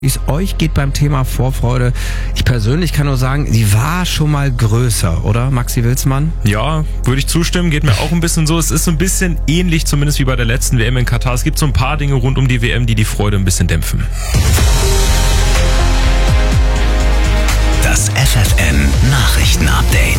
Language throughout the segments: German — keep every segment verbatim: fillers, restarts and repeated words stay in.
Wie es euch geht beim Thema Vorfreude. Ich persönlich kann nur sagen, sie war schon mal größer, oder Maxi Wilsmann? Ja, würde ich zustimmen, geht mir auch ein bisschen so. Es ist so ein bisschen ähnlich, zumindest wie bei der letzten W M in Katar. Es gibt so ein paar Dinge rund um die W M, die die Freude ein bisschen dämpfen. Das F F N Nachrichtenupdate.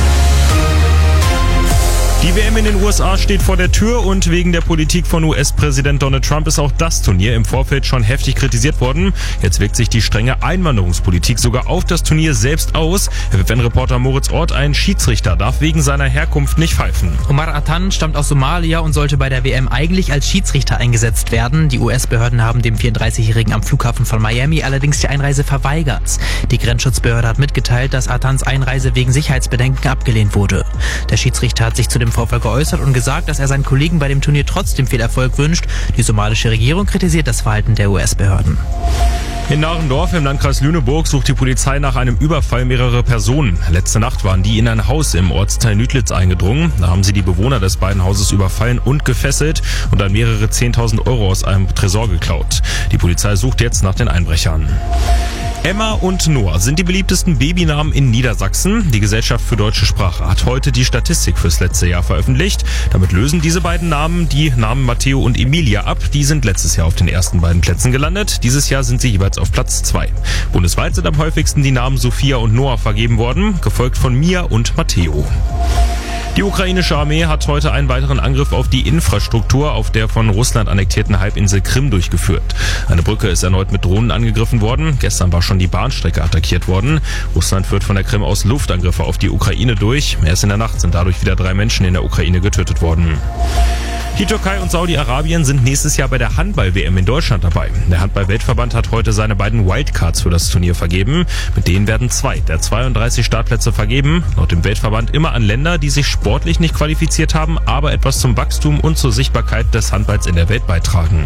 Die W M in den U S A steht vor der Tür und wegen der Politik von U S-Präsident Donald Trump ist auch das Turnier im Vorfeld schon heftig kritisiert worden. Jetzt wirkt sich die strenge Einwanderungspolitik sogar auf das Turnier selbst aus. F F N-Reporter Moritz Ort, ein Schiedsrichter darf wegen seiner Herkunft nicht pfeifen. Omar Atan stammt aus Somalia und sollte bei der W M eigentlich als Schiedsrichter eingesetzt werden. Die U S-Behörden haben dem vierunddreißigjährigen am Flughafen von Miami allerdings die Einreise verweigert. Die Grenzschutzbehörde hat mitgeteilt, dass Atans Einreise wegen Sicherheitsbedenken abgelehnt wurde. Der Schiedsrichter hat sich zu dem Vorfall geäußert und gesagt, dass er seinen Kollegen bei dem Turnier trotzdem viel Erfolg wünscht. Die somalische Regierung kritisiert das Verhalten der U S-Behörden. In Narendorf im Landkreis Lüneburg sucht die Polizei nach einem Überfall mehrerer Personen. Letzte Nacht waren die in ein Haus im Ortsteil Nüdlitz eingedrungen. Da haben sie die Bewohner des beiden Hauses überfallen und gefesselt und dann mehrere zehntausend Euro aus einem Tresor geklaut. Die Polizei sucht jetzt nach den Einbrechern. Emma und Noah sind die beliebtesten Babynamen in Niedersachsen. Die Gesellschaft für deutsche Sprache hat heute die Statistik fürs letzte Jahr veröffentlicht. Damit lösen diese beiden Namen die Namen Matteo und Emilia ab. Die sind letztes Jahr auf den ersten beiden Plätzen gelandet. Dieses Jahr sind sie jeweils auf Platz zwei. Bundesweit sind am häufigsten die Namen Sophia und Noah vergeben worden, gefolgt von Mia und Matteo. Die ukrainische Armee hat heute einen weiteren Angriff auf die Infrastruktur auf der von Russland annektierten Halbinsel Krim durchgeführt. Eine Brücke ist erneut mit Drohnen angegriffen worden. Gestern war schon die Bahnstrecke attackiert worden. Russland führt von der Krim aus Luftangriffe auf die Ukraine durch. Erst in der Nacht sind dadurch wieder drei Menschen in der Ukraine getötet worden. Die Türkei und Saudi-Arabien sind nächstes Jahr bei der Handball-W M in Deutschland dabei. Der Handball-Weltverband hat heute seine beiden Wildcards für das Turnier vergeben. Mit denen werden zwei der zweiunddreißig Startplätze vergeben. Laut dem Weltverband immer an Länder, die sich sportlich nicht qualifiziert haben, aber etwas zum Wachstum und zur Sichtbarkeit des Handballs in der Welt beitragen.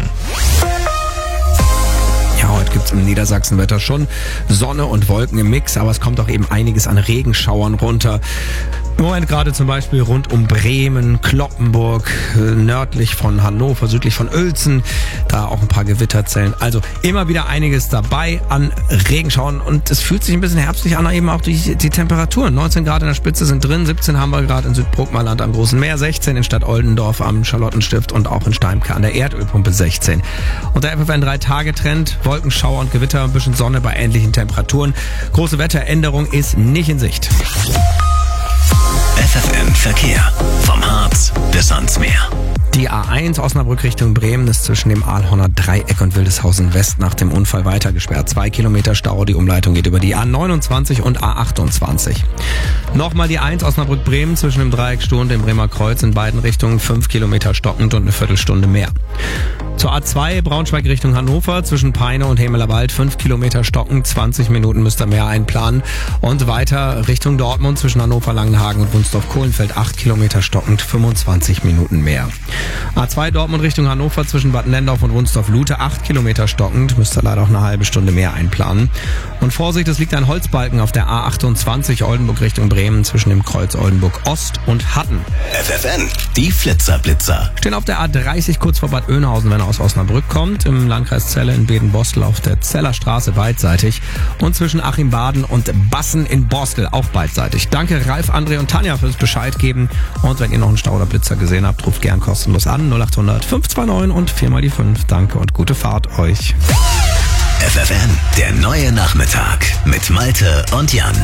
Ja, heute gibt's im Niedersachsenwetter schon Sonne und Wolken im Mix, aber es kommt auch eben einiges an Regenschauern runter. Im Moment gerade zum Beispiel rund um Bremen, Cloppenburg, nördlich von Hannover, südlich von Uelzen, da auch ein paar Gewitterzellen. Also immer wieder einiges dabei an Regenschauern und es fühlt sich ein bisschen herbstlich an, eben auch durch die Temperaturen. neunzehn Grad in der Spitze sind drin, siebzehn haben wir gerade in Südbruckmarland am Großen Meer, sechzehn in Stadt Oldendorf am Charlottenstift und auch in Steimke an der Erdölpumpe sechzehn. Und der F F N drei Tage Trend, Wolkenschauer und Gewitter, ein bisschen Sonne bei ähnlichen Temperaturen. Große Wetteränderung ist nicht in Sicht. F F N Verkehr. Vom Harz bis ans Meer. Die A eins Osnabrück Richtung Bremen ist zwischen dem Aalhorner Dreieck und Wildeshausen West nach dem Unfall weiter gesperrt. Zwei Kilometer Stau. Die Umleitung geht über die A neunundzwanzig und A achtundzwanzig. Nochmal die eins Osnabrück-Bremen zwischen dem Dreieckstuhl und dem Bremer Kreuz in beiden Richtungen. Fünf Kilometer stockend und eine Viertelstunde mehr. Zur A zwei Braunschweig Richtung Hannover zwischen Peine und Hemelerwald. Fünf Kilometer stockend. zwanzig Minuten müsst ihr mehr einplanen. Und weiter Richtung Dortmund zwischen Hannover, Langenhagen und Wunsdorf-Kohlenfeld. Acht Kilometer stockend. fünfundzwanzig Minuten mehr. A zwei Dortmund Richtung Hannover zwischen Bad Nendorf und Wunsdorf-Lute, acht Kilometer stockend, müsst ihr leider auch eine halbe Stunde mehr einplanen. Und Vorsicht, es liegt ein Holzbalken auf der A achtundzwanzig Oldenburg Richtung Bremen zwischen dem Kreuz Oldenburg Ost und Hatten. F F N, die Flitzer-Blitzer. Stehen auf der A dreißig kurz vor Bad Oeynhausen, wenn er aus Osnabrück kommt, im Landkreis Celle in Beden-Bostel auf der Zeller Straße beidseitig und zwischen Achim-Baden und Bassen in Borstel auch beidseitig. Danke Ralf, André und Tanja fürs Bescheid geben und wenn ihr noch einen Stau oder Blitzer gesehen habt, ruft gern kostenlos an null acht hundert fünf zwei neun und vier mal die fünf. Danke und gute Fahrt euch. F F N, der neue Nachmittag mit Malte und Jan.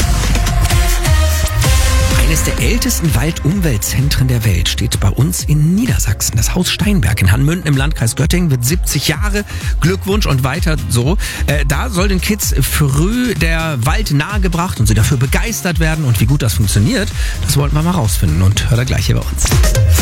Eines der ältesten Waldumweltzentren der Welt steht bei uns in Niedersachsen. Das Haus Steinberg in Hanmünden im Landkreis Göttingen wird siebzig Jahre. Glückwunsch und weiter so. Äh, da soll den Kids früh der Wald nahegebracht und sie dafür begeistert werden. Und wie gut das funktioniert, das wollten wir mal rausfinden. Und hört er gleich hier bei uns.